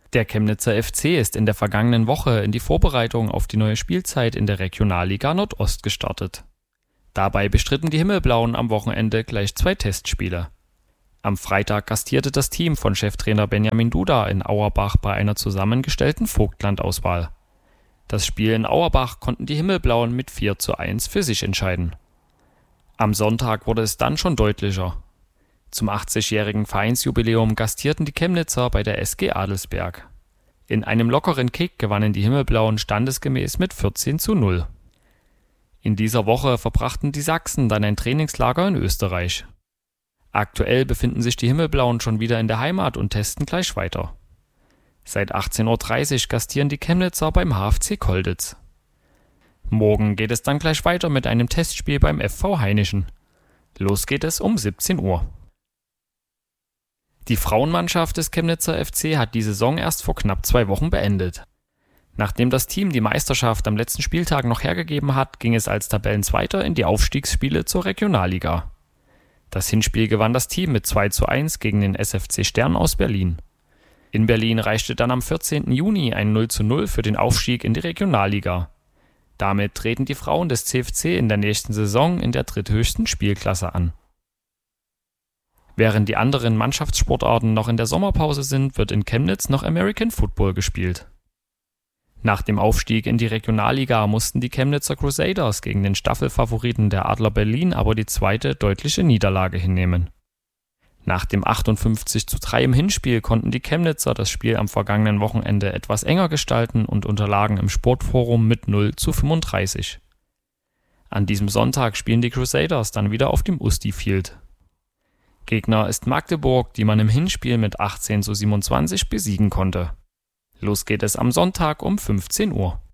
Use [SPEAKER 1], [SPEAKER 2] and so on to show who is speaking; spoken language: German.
[SPEAKER 1] Der Chemnitzer FC ist in der vergangenen Woche in die Vorbereitung auf die neue Spielzeit in der Regionalliga Nordost gestartet. Dabei bestritten die Himmelblauen am Wochenende gleich 2 Testspiele. Am Freitag gastierte das Team von Cheftrainer Benjamin Duda in Auerbach bei einer zusammengestellten Vogtland-Auswahl. Das Spiel in Auerbach konnten die Himmelblauen mit 4:1 für sich entscheiden. Am Sonntag wurde es dann schon deutlicher. Zum 80-jährigen Vereinsjubiläum gastierten die Chemnitzer bei der SG Adelsberg. In einem lockeren Kick gewannen die Himmelblauen standesgemäß mit 14:0. In dieser Woche verbrachten die Sachsen dann ein Trainingslager in Österreich. Aktuell befinden sich die Himmelblauen schon wieder in der Heimat und testen gleich weiter. Seit 18:30 Uhr gastieren die Chemnitzer beim HFC Kolditz. Morgen geht es dann gleich weiter mit einem Testspiel beim FV Hainichen. Los geht es um 17 Uhr. Die Frauenmannschaft des Chemnitzer FC hat die Saison erst vor knapp 2 Wochen beendet. Nachdem das Team die Meisterschaft am letzten Spieltag noch hergegeben hat, ging es als Tabellenzweiter in die Aufstiegsspiele zur Regionalliga. Das Hinspiel gewann das Team mit 2:1 gegen den SFC Stern aus Berlin. In Berlin reichte dann am 14. Juni ein 0:0 für den Aufstieg in die Regionalliga. Damit treten die Frauen des CFC in der nächsten Saison in der dritthöchsten Spielklasse an. Während die anderen Mannschaftssportarten noch in der Sommerpause sind, wird in Chemnitz noch American Football gespielt. Nach dem Aufstieg in die Regionalliga mussten die Chemnitzer Crusaders gegen den Staffelfavoriten der Adler Berlin aber die zweite deutliche Niederlage hinnehmen. Nach dem 58:3 im Hinspiel konnten die Chemnitzer das Spiel am vergangenen Wochenende etwas enger gestalten und unterlagen im Sportforum mit 0:35. An diesem Sonntag spielen die Crusaders dann wieder auf dem Usti Field. Gegner ist Magdeburg, die man im Hinspiel mit 18:27 besiegen konnte. Los geht es am Sonntag um 15 Uhr.